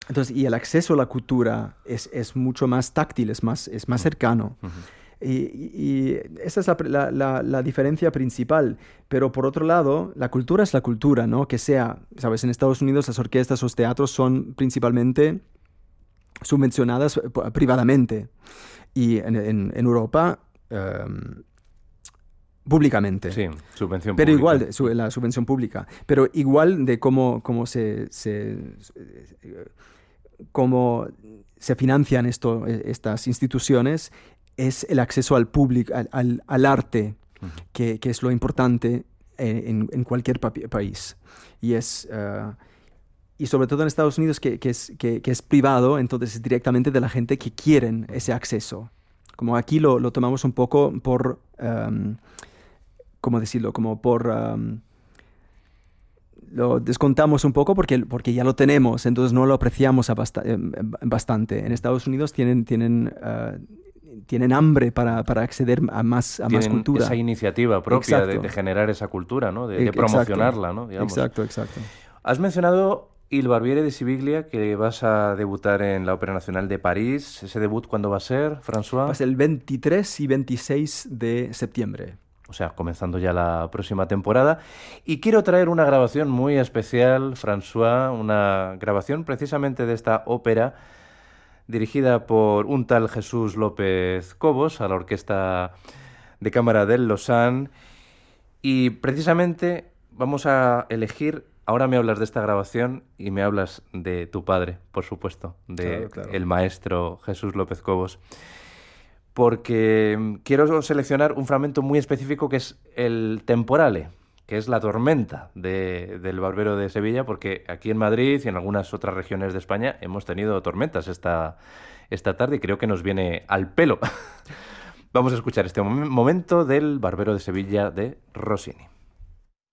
Entonces, y el acceso a la cultura es mucho más táctil, es más cercano. Y esa es la diferencia principal. Pero por otro lado, la cultura es la cultura, ¿no? Que sea, ¿sabes? En Estados Unidos las orquestas o los teatros son principalmente subvencionadas privadamente. Y en Europa, públicamente. Sí, subvención Pero pública. igual, la subvención pública. Pero igual de cómo se financian estas instituciones, es el acceso al público, al arte, Ujú. que es lo importante en cualquier país. Y sobre todo en Estados Unidos, que es privado, entonces es directamente de la gente que quieren ese acceso. Como aquí lo tomamos un poco por, ¿cómo decirlo? Como por... lo descontamos un poco porque ya lo tenemos, entonces no lo apreciamos bastante. En Estados Unidos tienen hambre para acceder a más Tienen cultura. esa iniciativa propia de Exacto. generar esa cultura, ¿no? De Exacto. promocionarla, ¿no? Digamos. Exacto, exacto. Has mencionado Il Barbiere di Siviglia, que vas a debutar en la Ópera Nacional de París. ¿Ese debut cuándo va a ser, François? Va a ser el 23 y 26 de septiembre. O sea, comenzando ya la próxima temporada. Y quiero traer una grabación muy especial, François, una grabación precisamente de esta ópera dirigida por un tal Jesús López Cobos a la Orquesta de Cámara del Lausanne. Y precisamente vamos a elegir, ahora me hablas de esta grabación y me hablas de tu padre, por supuesto, de Claro. el maestro Jesús López Cobos. Porque quiero seleccionar un fragmento muy específico que es el temporale, que es la tormenta del Barbero de Sevilla, porque aquí en Madrid y en algunas otras regiones de España hemos tenido tormentas esta tarde y creo que nos viene al pelo. Vamos a escuchar este momento del Barbero de Sevilla de Rossini.